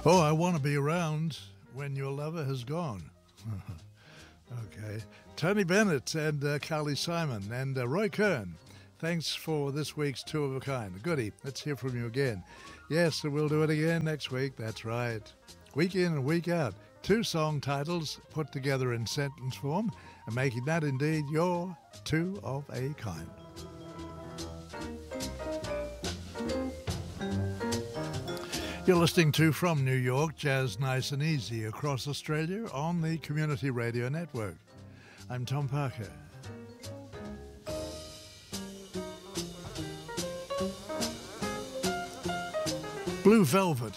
Oh, I want to be around when your lover has gone. Okay. Tony Bennett and Carly Simon and Roy Kern. Thanks for this week's Two of a Kind. Goodie. Let's hear from you again. Yes, and we'll do it again next week. That's right. Week in and week out. 2 song titles put together in sentence form and making that indeed your Two of a Kind. You're listening to From New York, Jazz Nice and Easy across Australia on the Community Radio Network. I'm Tom Parker. Blue Velvet.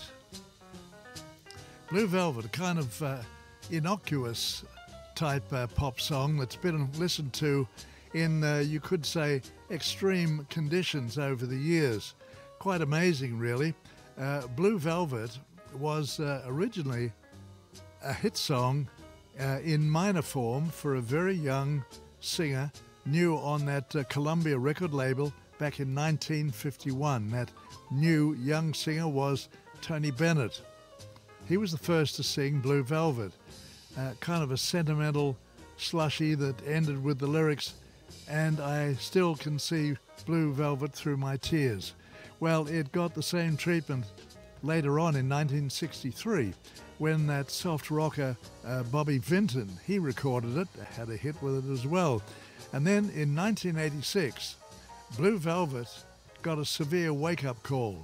Blue Velvet, a kind of innocuous type pop song that's been listened to in, you could say, extreme conditions over the years. Quite amazing, really. Blue Velvet was originally a hit song in minor form for a very young singer, new on that Columbia record label back in 1951. That new young singer was Tony Bennett. He was the first to sing Blue Velvet, kind of a sentimental slushy that ended with the lyrics, "And I still can see blue velvet through my tears." Well, it got the same treatment later on in 1963 when that soft rocker Bobby Vinton, he recorded it, had a hit with it as well. And then in 1986, Blue Velvet got a severe wake-up call.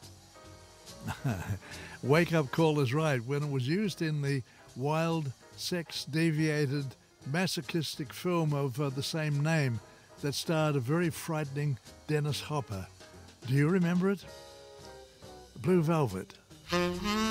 Wake-up call is right. When it was used in the wild, sex-deviated, masochistic film of the same name that starred a very frightening Dennis Hopper. Do you remember it? Blue Velvet.